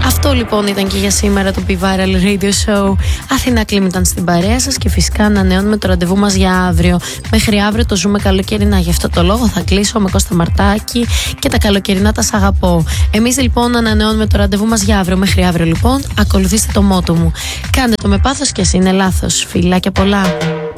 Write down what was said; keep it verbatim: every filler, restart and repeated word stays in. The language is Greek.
Αυτό λοιπόν ήταν και για σήμερα το Be Viral Radio Show. Αθηνά Κλίμ ήταν στην παρέα σας και φυσικά ανανεώνουμε το ραντεβού μας για αύριο. Μέχρι αύριο το ζούμε καλοκαιρινά. Γι' αυτό το λόγο θα κλείσω με Κώστα Μαρτάκη και τα καλοκαιρινά τα σ' αγαπώ. Εμείς λοιπόν ανανεώνουμε το ραντεβού μας για αύριο. Μέχρι αύριο λοιπόν ακολουθήστε το μότο μου. Κάντε το με πάθος και ας είναι λάθος. Φιλάκια πολλά.